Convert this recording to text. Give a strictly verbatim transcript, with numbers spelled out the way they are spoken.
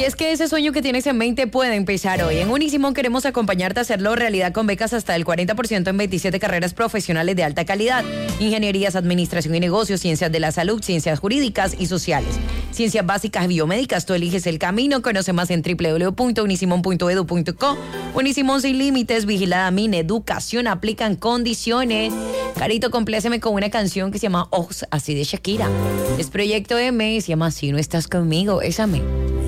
es que ese sueño que tienes en mente puede empezar hoy. En Unisimón queremos acompañarte a hacerlo realidad con becas hasta el cuarenta por ciento en veintisiete carreras profesionales de alta calidad. Ingenierías, administración y negocios, ciencias de la salud, ciencias jurídicas y sociales. Ciencias básicas y biomédicas, tú eliges el camino. Conoce más en doble u doble u doble u punto unisimón punto edu punto co. Unisimón sin límites, vigilada Min, educación, aplican condiciones. Carito, compléceme con una canción que se llama Ojos así de Shakira. Es Proyecto M, se llama Si no estás conmigo, esa me.